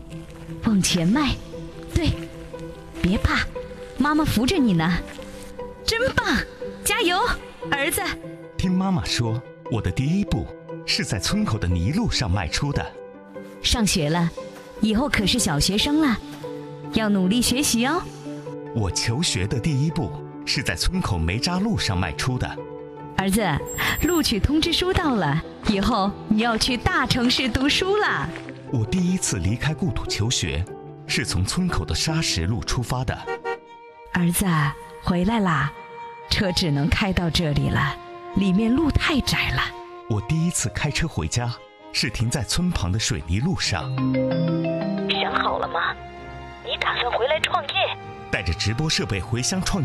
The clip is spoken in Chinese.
往前迈，对，别怕，妈妈扶着你呢。真棒，加油，儿子！ 听妈妈说，我的第一步是在村口的泥路上迈出的。 上学了，以后可是小学生了，要努力学习哦。 我求学的第一步是在村口煤渣路上迈出的。 儿子，录取通知书到了，以后你要去大城市读书了。 我第一次离开故土求学，是从村口的沙石路出发的。 儿子，回来啦，车只能开到这里了，里面路太窄了。 我第一次开车回家，是停在村旁的水泥路上。 想好了吗？你打算回来创业？ 带着直播设备回乡创业。